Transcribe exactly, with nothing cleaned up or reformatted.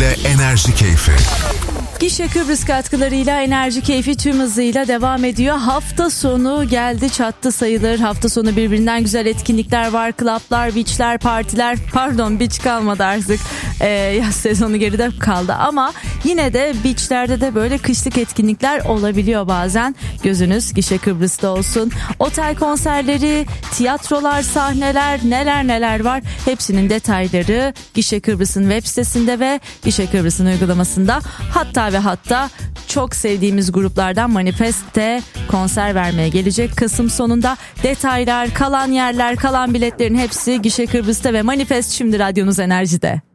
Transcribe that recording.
Enerji Keyfi. Gişe Kıbrıs katkılarıyla Enerji Keyfi tüm hızıyla devam ediyor. Hafta sonu geldi çattı sayılır. Hafta sonu birbirinden güzel etkinlikler var. Klaplar, beachler, partiler. Pardon, beach kalmadı artık. Ee, yaz sezonu geride kaldı. Ama yine de beachlerde de böyle kışlık etkinlikler olabiliyor bazen. Gözünüz Gişe Kıbrıs'ta olsun. Otel konserleri, tiyatrolar, sahneler, neler neler var. Hepsinin detayları Gişe Kıbrıs'ın web sitesinde ve Gişe Kıbrıs'ın uygulamasında. Hatta ve hatta çok sevdiğimiz gruplardan Manifest'te konser vermeye gelecek Kasım sonunda. Detaylar, kalan yerler, kalan biletlerin hepsi Gişe Kıbrıs'ta ve Manifest şimdi radyonuz Enerji'de.